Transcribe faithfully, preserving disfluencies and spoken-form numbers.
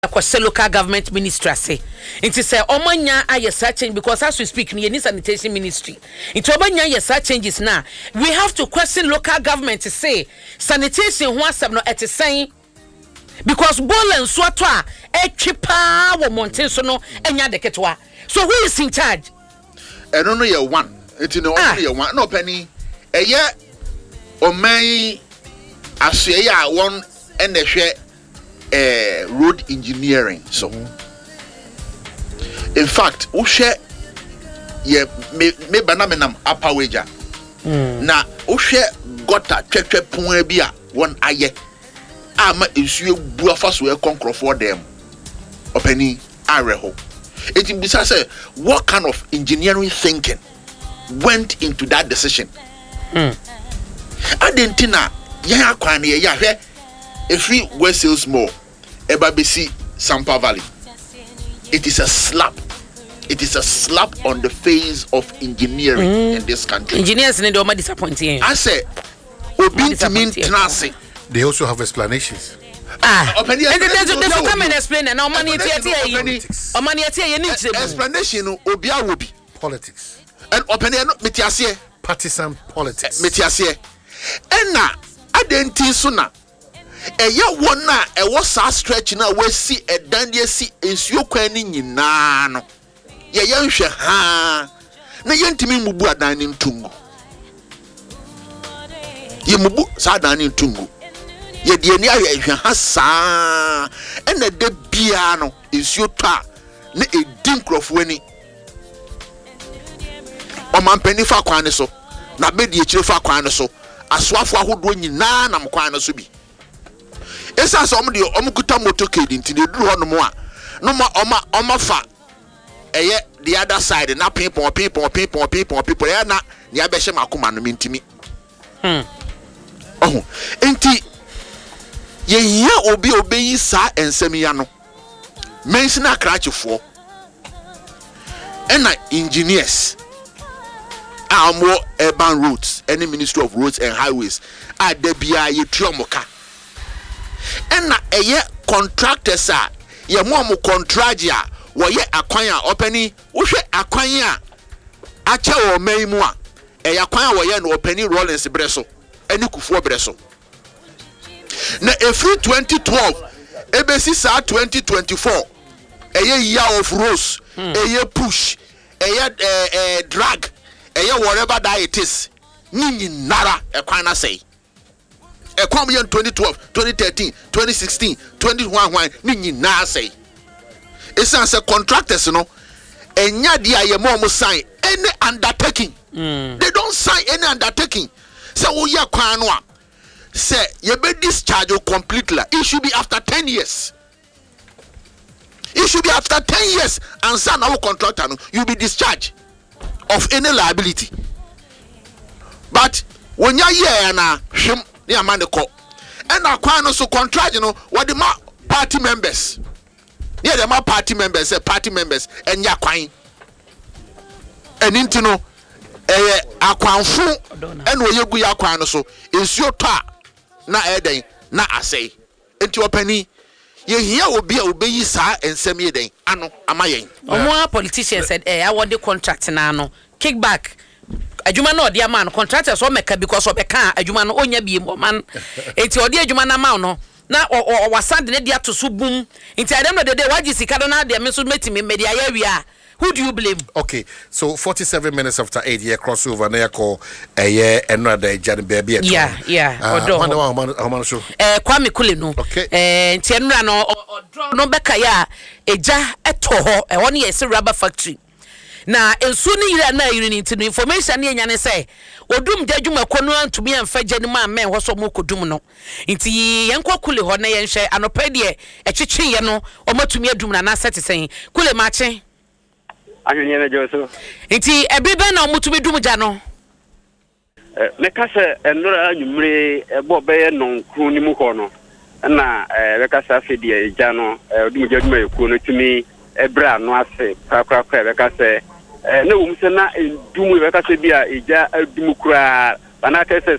akwa local government ministry say nti say omanya aye such change because as we speak ni sanitation ministry nti omanya aye such changes now we have to question local government to say sanitation ho asem no etesen because ball and so to a etwipa wo monten so no enya de ketwa so who is in charge eno no ye one nti no no ye one no pani eye oman asue ya won enehwe Uh, road engineering so mm-hmm. In fact we share ye me me banamenam upper wager mm. na we share gota twetwe pon bia won aye ama esuo buafa so e konkro for them opani areho it bisa say what kind of engineering thinking went into that decision mm. Adentina ye akwan ye ya hwe efri West Hills Mall Ebabesi Sampa Valley. It is a slap. It is a slap on the face of engineering mm. in this country. Engineers need to disappoint you. I say, they also have explanations. Ah, and they come and explain and now money explanation obia will be politics and open metiasie partisan politics metiasie and na adenti suna eya wona e wo sa stretch na we si edan de si ensuo kwan ni nyina no ye ye nhwe ha na ye ntimi mubu adan ni ntungu ye mubu sa adan ni ntungu ye de ni ahwe ehwe ha sa ena de bia no ensuo ta na edim krofo ani o man pani fa kwan ni so na be de ekire fa kwan ni so asoafo ahodo nyina na mkwan ni so bi esa so omde omukuta motorcade ntine duru ho no mo a no ma oma oma fa eye the other side na people people people people people ya na ni abehye makoma no mintimi hm oh enti ye hia obi obeyi sa ensem ya no mention akrachefo ena engineers amo urban roads any Ministry of Roads and Highways adabia ye tuomoka ena eye contractors a ye mo mo contract ya wo ye akwan a opani wo hwe akwan a acha wo man mu a eye akwan a wo ye no opani Rollins breso ani kufuo breso na every twenty twelve ebesi sa twenty twenty-four eye year of rose hmm. eye push eye eh, eh, drag eye whatever that it is ni nara ekwan na say e come in twenty twelve twenty thirteen twenty sixteen twenty one ni nyina say esa say contractors no enya dia ye mo sign any undertaking mm. They don't sign any undertaking say wo ye kwan no a say ye be discharge completely. It should be after ten years. It should be after ten years and say now contractor no you be discharged of any liability. But when you hear na hwem ni amane ko and akwan no so contract no what the party members near the ma party members say party members and ya kwan and into no eh akwanfo and we yegu ya kwan no so ensuo to a na eden na asay enti opani ye hia obi a obeyi saa ensem ye den ano amayen omo politicians said eh award the contract na no kickback adwuma no odi ama no contractors so meka because obeka adwuma no onya biem man enti odi adwuma na ma no na o wasande ne dia to so boom enti adem no de de waji sika do na de me so metimi me dia ya wi. Who do you blame? Okay, so forty-seven minutes after eight year crossover na yako eye another Jan baby at yeah yeah odo how man how man show eh Kwame Kule no okay eh enti enra no odo no beka ya eja eto ho e woni yes rubber factory na ensu ni yira na yiri ni ntino information ni enya ne say odum dadwuma kono antumi amfa gye ni ma men ho so mo kodum no nti yenkwa Kule ho na yenhwe anopa de ekyekye ye no o matumi adum na na set sen Kule mache ahwenye na joso nti ebibe na omutumi dumja no eh meka se enora anwumre ebo be ye nonkru ni mu ho no na eh beka se afedi eja no dumja duma eku no tumi ebra no ase kakra kakra beka se eh na wum se na dumu beka se bia eja adumu kura bana ka se